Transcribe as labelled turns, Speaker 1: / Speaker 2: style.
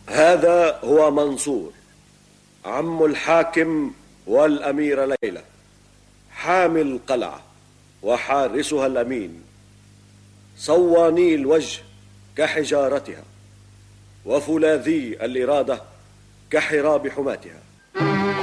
Speaker 1: هذا هو منصور عم الحاكم والأمير ليلى، حامي القلعة وحارسها الأمين، صواني الوجه كحجارتها، وفولاذي الإرادة كحراب حماتها.